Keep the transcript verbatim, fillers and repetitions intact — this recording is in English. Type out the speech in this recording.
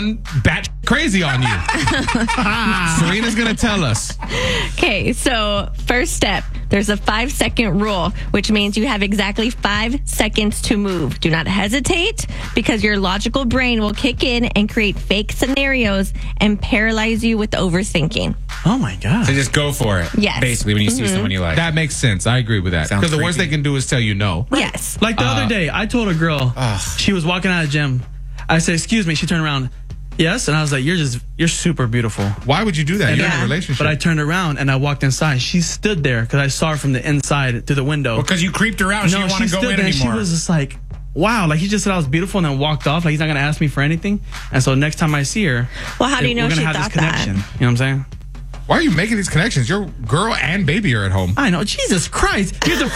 gone bat crazy on you. Serena's going to tell us. Okay, so first step, there's a five second rule, which means you have exactly five seconds to move. Do not hesitate, because your logical brain will kick in and create fake scenarios and paralyze you with overthinking. Oh my God. So just go for it. Yes. Basically, when you see someone you like. That makes sense. I agree with that. Sounds Because the worst they creepy. can do is tell you no. Yes. Like the Uh, other day, I told a girl, she was walking out of the gym. I said, excuse me. She turned around. Yes. And I was like, you're just, you're super beautiful. Why would you do that? You're in Yeah. a relationship. But I turned around and I walked inside. She stood there because I saw her from the inside through the window. Because you creeped her out and she no, didn't want she to go stood in there and she anymore. was just like, wow. Like he just said I was beautiful and then walked off. Like he's not going to ask me for anything. And so next time I see her, Well, how do you know we're she gonna have thought this connection. that? You know what I'm saying? Why are you making these connections? Your girl and baby are at home. I know. Jesus Christ. Here's the